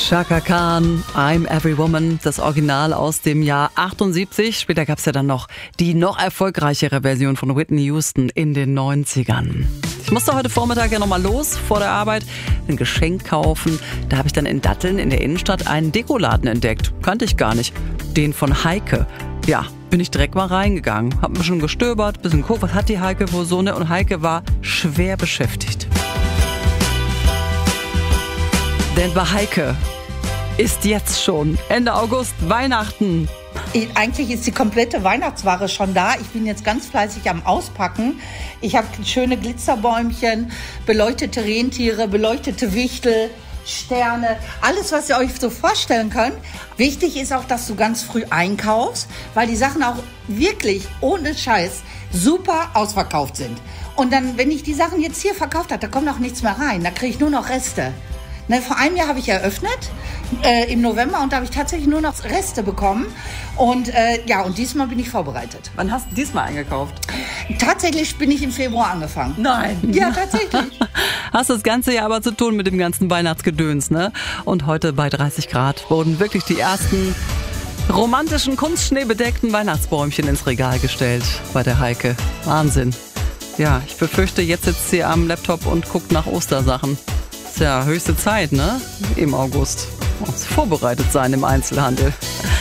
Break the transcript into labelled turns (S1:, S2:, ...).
S1: Chaka Khan, I'm Every Woman, das Original aus dem Jahr 78. Später gab es ja dann noch die noch erfolgreichere Version von Whitney Houston in den 90ern. Ich musste heute Vormittag ja nochmal los vor der Arbeit, ein Geschenk kaufen. Da habe ich dann in Datteln in der Innenstadt einen Dekoladen entdeckt. Kannte ich gar nicht. Den von Heike. Ja, bin ich direkt mal reingegangen. Hab ein bisschen gestöbert, ein bisschen geguckt, was hat die Heike wohl so, ne? Und Heike war schwer beschäftigt. Denn bei Heike ist jetzt schon Ende August Weihnachten.
S2: Eigentlich ist die komplette Weihnachtsware schon da. Ich bin jetzt ganz fleißig am Auspacken. Ich habe schöne Glitzerbäumchen, beleuchtete Rentiere, beleuchtete Wichtel, Sterne, alles, was ihr euch so vorstellen könnt. Wichtig ist auch, dass du ganz früh einkaufst, weil die Sachen auch wirklich ohne Scheiß super ausverkauft sind. Und dann, wenn ich die Sachen jetzt hier verkauft habe, da kommt auch nichts mehr rein. Da kriege ich nur noch Reste. Vor einem Jahr habe ich eröffnet, im November, und da habe ich tatsächlich nur noch Reste bekommen. Und und diesmal bin ich vorbereitet.
S1: Wann hast du diesmal eingekauft?
S2: Tatsächlich bin ich im Februar angefangen.
S1: Nein.
S2: Ja, tatsächlich.
S1: Hast das ganze Jahr aber zu tun mit dem ganzen Weihnachtsgedöns, ne? Und heute bei 30 Grad wurden wirklich die ersten romantischen, kunstschneebedeckten Weihnachtsbäumchen ins Regal gestellt bei der Heike. Wahnsinn. Ja, ich befürchte, jetzt sitzt sie am Laptop und guckt nach Ostersachen. Ist ja höchste Zeit, ne? Im August. Muss vorbereitet sein im Einzelhandel.